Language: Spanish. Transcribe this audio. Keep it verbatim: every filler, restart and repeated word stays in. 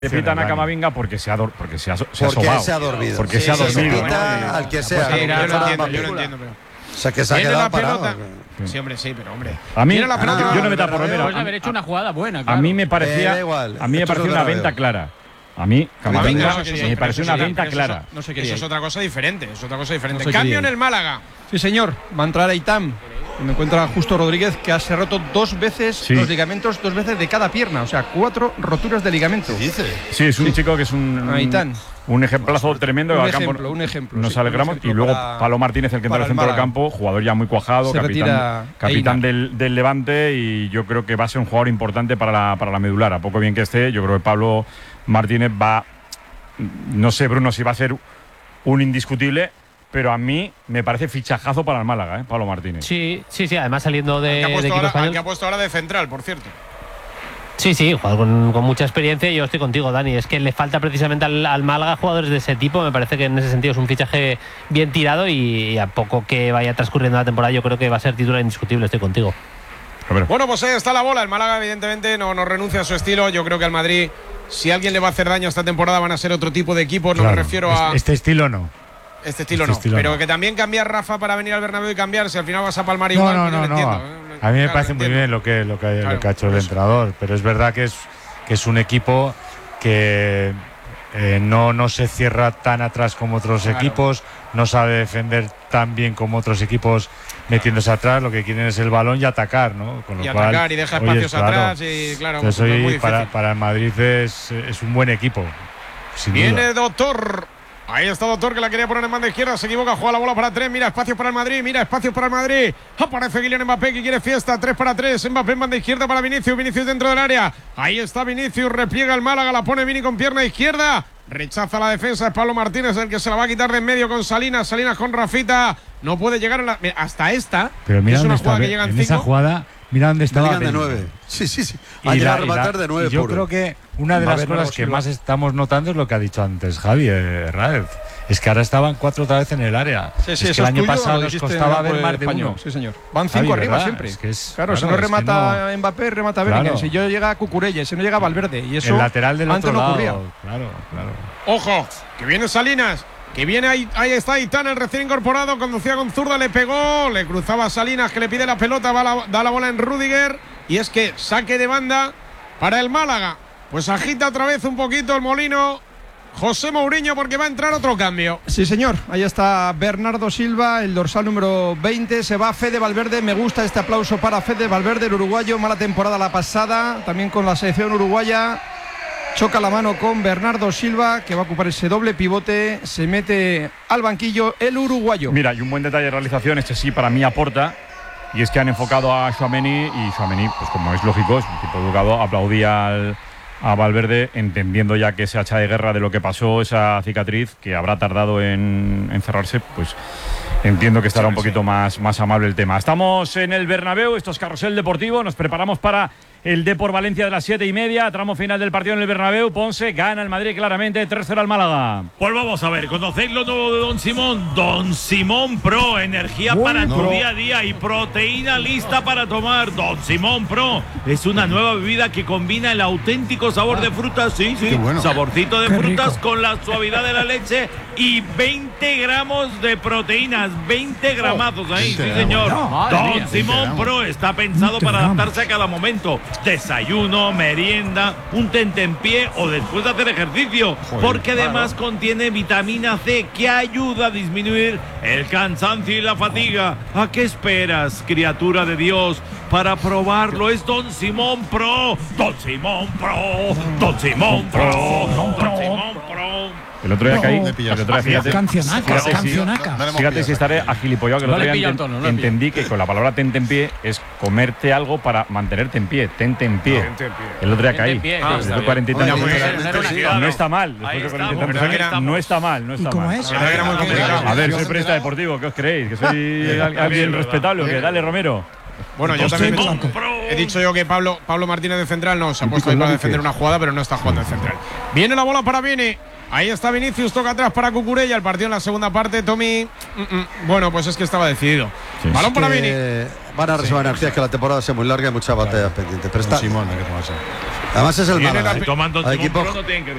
Le pitan a Camavinga porque se ha, dor porque se ha, se ha porque sobado. se ha dormido. Porque sí, se ha sí, dormido. se pita ¿no? al que sea. Pues sí, yo, yo lo entiendo, yo lo entiendo, pero… O sea, que se ha Viene quedado la pelota. parado. Sí, hombre, sí, pero hombre. A mí, Viene la pelota. yo, yo no me tapo, Bernabéu, Romero. Puede haber hecho una jugada buena, claro. A mí me parecía, Eh, da igual. a mí me Esto es pareció el una Bernabéu. venta clara. A mí, Camavinga, Camavinga, eso sí, me pero pareció eso una sí, venta pero clara. Eso, no se quería. Eso es otra cosa diferente. Es otra cosa diferente. No se Cambio en quería. el Málaga. Sí, señor. Va a entrar Eitam. Me encuentra Justo Rodríguez, que se ha roto dos veces Sí. los ligamentos, dos veces de cada pierna. O sea, cuatro roturas de ligamento. ¿Qué dice? Sí, es un chico que es un, Aitán. un ejemplazo tremendo. Un al campo ejemplo, un ejemplo, Nos sí, alegramos. un ejemplo Y luego para- Pablo Martínez, el que entra para al el centro del Málaga. campo, jugador ya muy cuajado, Se retira capitán, capitán Einar. del, del Levante. Y yo creo que va a ser un jugador importante para la, para la medular. A poco bien que esté, yo creo que Pablo Martínez va. No sé, Bruno, si va a ser un indiscutible. Pero a mí me parece fichajazo para el Málaga, ¿eh? Pablo Martínez. Sí, sí, sí, además saliendo de, Que ha de puesto equipo ahora, español. al que ha puesto ahora de central, por cierto. Sí, sí, jugador con, con mucha experiencia y yo estoy contigo, Dani. Es que le falta precisamente al, al Málaga jugadores de ese tipo. Me parece que en ese sentido es un fichaje bien tirado y, y a poco que vaya transcurriendo la temporada yo creo que va a ser titular indiscutible. Estoy contigo. Bueno, pues ahí está la bola. El Málaga, evidentemente, no, no renuncia a su estilo. Yo creo que al Madrid, si alguien le va a hacer daño esta temporada, van a ser otro tipo de equipos. No Claro, me refiero a. Este estilo no. Este estilo este no. estilo Pero no. que también cambiar Rafa para venir al Bernabéu y cambiar, si al final vas a palmar No, igual, no, pues yo no, lo no. entiendo. A mí me Claro, parece lo muy entiendo. bien lo que, lo que, Claro, lo que ha hecho por el eso. entrenador, pero es verdad que es, que es un equipo que eh, no, no se cierra tan atrás como otros Claro. equipos, no sabe defender tan bien como otros equipos metiéndose atrás, lo que quieren es el balón y atacar, ¿no? Con lo Y cual, atacar y deja oye, espacios claro, atrás y claro, entonces pues, hoy es muy para, difícil. para el Madrid es, es un buen equipo, sin Viene duda. Doctor. Ahí está Doctor, que la quería poner en banda izquierda. Se equivoca, juega la bola para tres. Mira, espacio para el Madrid. Mira, espacio para el Madrid. Aparece Kylian Mbappé, que quiere fiesta. Tres para tres. Mbappé en banda izquierda para Vinicius. Vinicius dentro del área. Ahí está Vinicius. Repliega el Málaga. La pone Vini con pierna izquierda. Rechaza la defensa. Es Pablo Martínez el que se la va a quitar de en medio con Salinas. Salinas con Rafita. No puede llegar a la, hasta esta. Pero mira es dónde una está, jugada que en llegan esa cinco. jugada, mira dónde está. Bellingham de nueve. Sí, sí, sí. Ha Y llegado la- a y la- rematar de nueve y yo puro. creo que una de Va a las Bernardo cosas que Silva. más estamos notando es lo que ha dicho antes Javi eh, Raez. Es que ahora estaban cuatro otra vez en el área. Sí, sí, es eso que el año tuyo, pasado lo les hiciste costaba en ver el más de español. uno. Sí, señor. Van Javi, cinco arriba ¿verdad? siempre. Es que es- claro, si claro, no es que remata no- Mbappé, remata Bellingham. Claro. Si yo llega Cucurella, si no llega Valverde. Y eso el lateral del antes otro no lado. ocurría. Claro, claro. Ojo, que viene Salinas, que viene ahí, ahí está Aitán, el recién incorporado, conducía con zurda, le pegó, le cruzaba a Salinas, que le pide la pelota, va la- da la bola en Rüdiger, y es que saque de banda para el Málaga. Pues agita otra vez un poquito el molino José Mourinho, porque va a entrar otro cambio. Sí, señor. Ahí está Bernardo Silva, el dorsal número veinte. Se va Fede Valverde. Me gusta este aplauso para Fede Valverde, el uruguayo. Mala temporada la pasada, también con la selección uruguaya. Choca la mano con Bernardo Silva, que va a ocupar ese doble pivote. Se mete al banquillo el uruguayo. Mira, y un buen detalle de realización, este sí para mí aporta, y es que han enfocado a Tchouaméni, y Tchouaméni, pues como es lógico, es un tipo educado, aplaudía al, a Valverde, entendiendo ya que se hacha de guerra de lo que pasó, esa cicatriz que habrá tardado en, en cerrarse, pues entiendo que estará un poquito más, más amable el tema. Estamos en el Bernabéu, esto es Carrusel Deportivo, nos preparamos para el Depor Valencia de las siete y media, tramo final del partido en el Bernabéu. Ponce gana el Madrid claramente, tres cero al Málaga. Pues vamos a ver, conocéis lo nuevo de Don Simón. Don Simón Pro, energía Uy, para no. tu día a día y proteína lista para tomar. Don Simón Pro es una nueva bebida que combina el auténtico sabor de frutas, sí, sí, Qué bueno. saborcito de Qué frutas rico. con la suavidad de la leche y veinte gramos de proteínas, veinte gramazos ahí, sí señor. Madre Don mía. Simón Pro está pensado veinte para gramos. adaptarse a cada momento. Desayuno, merienda, un tentempié o después de hacer ejercicio, porque además contiene vitamina C que ayuda a disminuir el cansancio y la fatiga. ¿A qué esperas, criatura de Dios, para probarlo? Es Don Simón Pro, Don Simón Pro, Don Simón Pro, Don Simón Pro. El otro día No, caí, me el pillaste. otro día, fíjate, Cancionaca, fíjate si- cancionaca. No le hemos Fíjate pillado, si estaré exacto. agilipolado, que el No otro le he día pillado el enten- tono, no le he entendí que con la palabra tente en pie es comerte algo para mantenerte en pie, tente en pie. El otro día Tente caí. en pie, Después está de bien. cuarenta y Oye, tantos muy años. bien. No era una Sí, ciudad. No está mal. Después Ahí de cuarenta y estamos, tantos ahí años, estamos. no está mal, no ¿Y está cómo mal. es? La verdad que era muy complicado. A ver, soy periodista deportivo, ¿qué os creéis? ¿Que soy al- alguien respetable o qué? Dale, Romero. Bueno, yo Don también me- Simón Pro. he dicho yo que Pablo, Pablo Martínez de central no se ha puesto ahí para defender una jugada, pero no está jugando de central. Viene la bola para Vini. Ahí está Vinicius, toca atrás para Cucurella. El partido en la segunda parte, Tommy. mm, mm, Bueno, pues es que estaba decidido. Sí. Balón para Vini. Que van a reservar energías, que la temporada sea muy larga y muchas batallas pendientes. Pero está, Simón, hay que tomarse. además es el Viene Málaga. la- ¿eh? Tomando Hay Simón, equipos pero no tienen que